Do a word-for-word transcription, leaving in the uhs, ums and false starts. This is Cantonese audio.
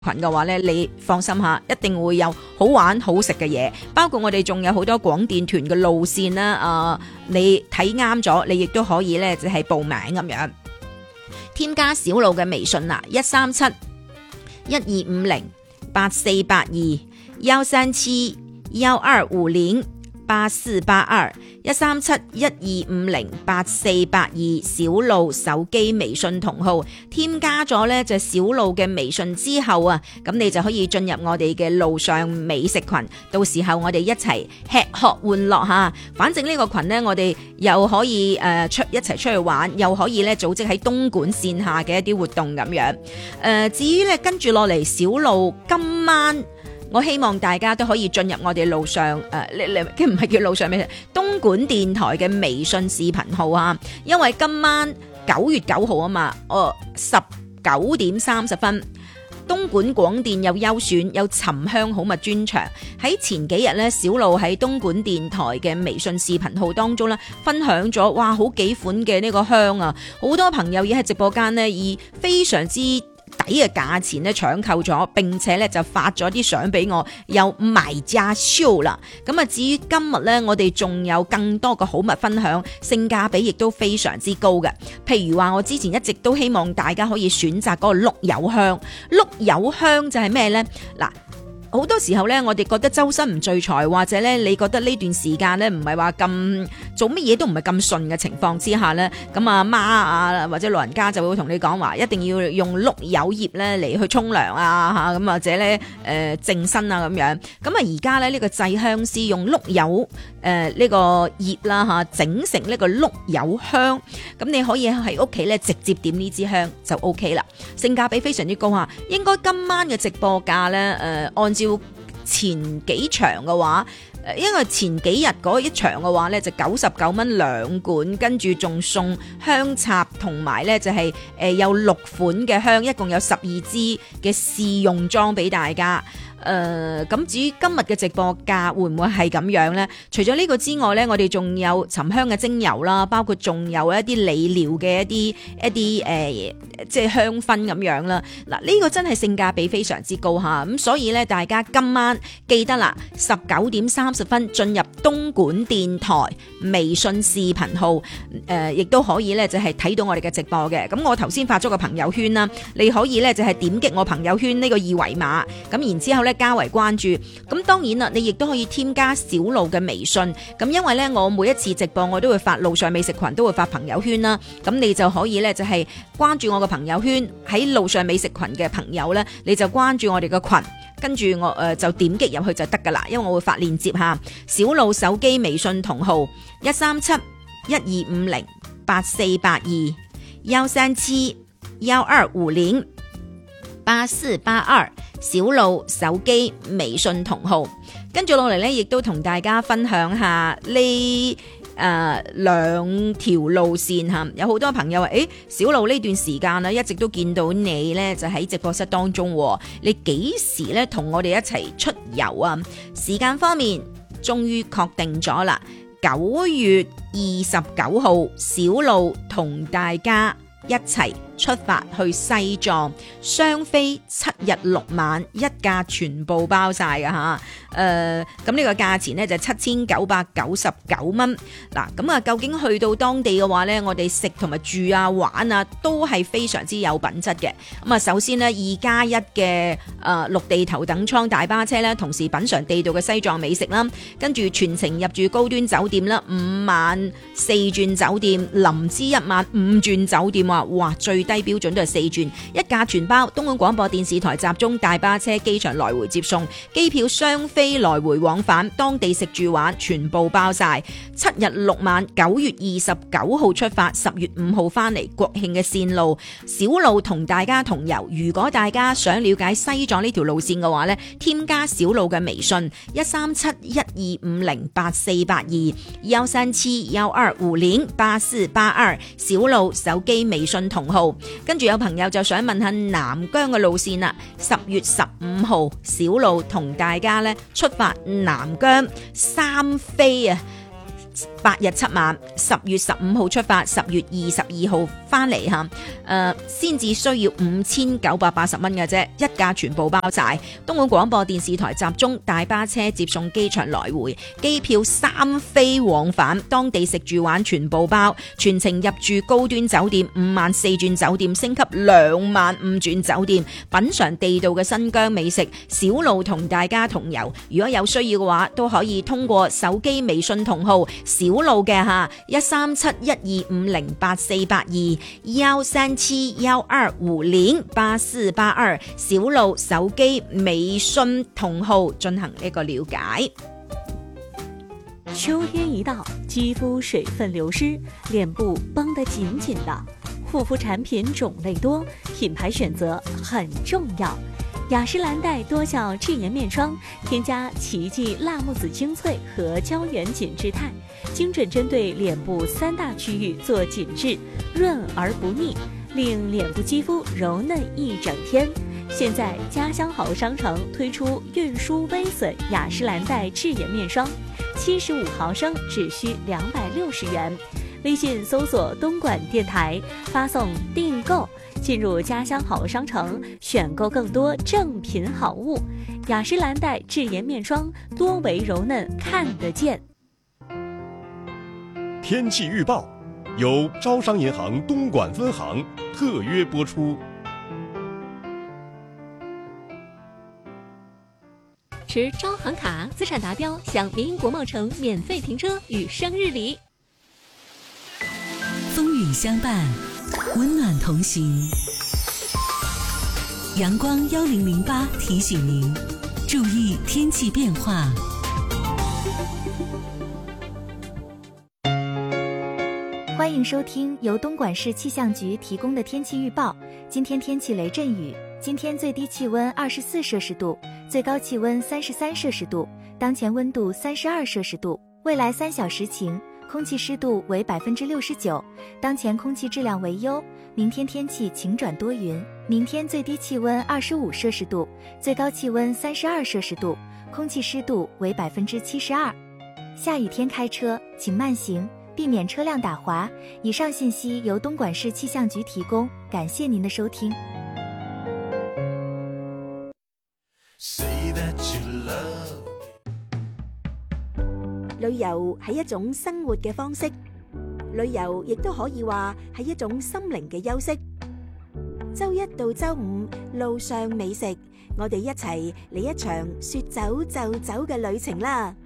群嘅話咧，你放心下，一定會有好玩好食嘅嘢，包括我哋仲有好多廣電團嘅路線啦。啊、呃，你睇啱咗，你亦都可以咧，就係報名咁樣。添加小路嘅微信啦，一三七一二五零八四八二幺三七幺二五零八四八二一三七一二五零八四八二小路手機微信同號，添加咗呢就小路嘅微信之後啊，咁你就可以進入我哋嘅路上美食群，到時候我哋一齊吃喝玩樂吓。反正呢個群呢，我哋又可以誒出一齊出去玩，又可以咧組織喺東莞線下嘅一啲活動咁樣。誒、呃，至於咧跟住落嚟小路今晚。我希望大家都可以進入我哋路上誒，你你唔係叫路上咩？東莞電台嘅微信視頻號啊，因為今晚九月九號啊嘛，哦十九點三十分，東莞廣電有優選，有沉香好物專場。喺前幾日咧，小路喺東莞電台嘅微信視頻號當中咧，分享咗哇好幾款嘅呢個香啊，好多朋友已喺直播間呢，以非常之抵嘅價錢咧搶購咗，並且咧就發咗啲相俾我，有買家秀啦。咁啊，至於今日咧，我哋仲有更多嘅好物分享，性價比亦都非常之高嘅。譬如話，我之前一直都希望大家可以選擇嗰個碌柚香，碌柚香就係咩呢？嗱。好多時候咧，我哋覺得周身唔聚財，或者咧你覺得呢段時間咧唔係話咁做乜嘢都唔係咁順嘅情況之下咧，咁阿媽啊或者老人家就會同你講話，一定要用碌柚葉咧嚟去沖涼啊嚇，咁或者咧誒淨身啊咁樣。咁啊而家咧呢個製香師用碌柚誒呢個葉啦嚇整成呢個碌柚香，咁你可以喺屋企咧直接點呢支香就 O K 啦，性價比非常之高嚇。應該今晚嘅直播價咧誒按照照前幾場嘅話，因為前幾日嗰一場嘅話咧就九十九蚊兩罐，跟住仲送香插同埋咧就係誒有六款嘅香，一共有十二支嘅試用裝俾大家。誒、呃、咁至於今日嘅直播價會唔會係咁樣呢？除咗呢個之外呢，我哋仲有沉香嘅精油啦，包括仲有一啲理療嘅一啲一啲誒、呃，即係香薰咁樣啦。嗱，呢個真係性價比非常之高嚇，咁所以呢，大家今晚記得啦，十九點三十分進入東莞電台微信視頻號，誒、呃、亦都可以呢，就係、是、睇到我哋嘅直播嘅。咁我頭先發咗個朋友圈啦，你可以呢，就係、是、點擊我朋友圈呢個二維碼，咁然之後呢。加為關注，咁當然啦，你亦都可以添加小路嘅微信，咁因為咧我每一次直播我都會發路上美食群，都會發朋友圈啦，咁你就可以咧就係關注我嘅朋友圈，喺路上美食群嘅朋友咧，你就關注我哋嘅群，跟住我誒、呃、就點擊入去就得噶啦，因為我會發鏈接吓，小路手機微信同號一三七一二五零八四八二幺三七幺二五零八四八二。小路手機微信同號，跟住落嚟咧，亦都同大家分享下呢誒兩條路線吓。有好多朋友話，誒，小路呢段時間啊，一直都見到你咧，就喺直播室當中，你幾時咧同我哋一齊出遊啊？時間方面，終於確定咗啦，九月二十九號，小路同大家一齊出發去西藏，雙飛七日六晚，一價全部包晒㗎吓。誒、呃，咁呢個價錢呢就七千九百九十九蚊。嗱，咁啊，究竟去到當地嘅話呢，我哋食同埋住啊、玩啊，都係非常之有品質嘅。咁啊，首先呢，二加一嘅誒綠地頭等艙大巴車呢，同時品嘗地道嘅西藏美食啦，跟住全程入住高端酒店啦，五晚四鑽酒店，林芝一晚五鑽酒店啊，哇，最低標準都係四鑽，一價全包。東莞廣播電視台集中大巴車機場來回接送，機票雙飛來回往返，當地食住玩全部包晒，七日六晚，九月二十九號出發，十月五號翻嚟，國慶嘅線路，小路同大家同遊。如果大家想了解西藏呢條路線嘅話呢，添加小路嘅微信一三七一二五零八四八二幺三七幺二五零八四八二，小路手機微信同號。跟住有朋友就想問下南疆嘅路線啦，十月十五號小路同大家咧出發南疆三飛啊， 八日七晚，十月十五號出發，十月二十二號翻嚟嚇，誒先至需要五千九百八十蚊嘅啫，一架全部包晒。東莞廣播電視台集中大巴車接送機場來回，機票三飛往返，當地食住玩全部包，全程入住高端酒店五晚四轉酒店，升級兩晚五轉酒店，品嚐地道嘅新疆美食，小路同大家同遊。如果有需要嘅話，都可以通過手機微信同號小路嘅吓一三七一二五零八四八二幺三七幺二五零八四八二小路手機微信同號進行呢個了解。 秋天一到，肌膚水分流失，臉部繃得緊緊的，護膚產品種類多，品牌選擇很重要。雅詩蘭黛多效智顏面霜，添加奇蹟辣木籽精粹和膠原緊致肽，精準針對臉部三大區域做緊致，潤而不膩，令臉部肌膚柔嫩一整天。現在家鄉好商城推出運輸微損雅詩蘭黛智顏面霜，七十五毫升只需兩百六十元。微信搜索東莞電台，發送訂購，進入家鄉好商城，選購更多正品好物。雅詩蘭黛智顏面霜，多為柔嫩看得見。 天氣預報由招商銀行東莞分行特約播出。 持招行卡，資產達標，享民營國貿城免費停車與生日禮。 風雨相伴，溫暖同行。陽光幺零零八提醒您注意天氣變化。 歡迎收聽由東莞市氣象局提供的天氣預報。今天天氣雷陣雨，今天最低氣溫二十四攝氏度，最高氣溫三十三攝氏度，當前溫度三十二攝氏度。未來三小時晴，空氣濕度為百分之六十九，當前空氣質量為優。明天天氣晴轉多雲，明天最低氣溫二十五攝氏度，最高氣溫三十二攝氏度，空氣濕度為百分之七十二。下雨天開車請慢行，避免車輛打滑。以上信息由東莞市氣象局提供，感謝您的收聽。 旅遊係一種生活嘅方式，旅遊亦都可以話係一種心靈嘅休息。周一到周五路上美食，我哋一齊嚟一場說走就走嘅旅程啦！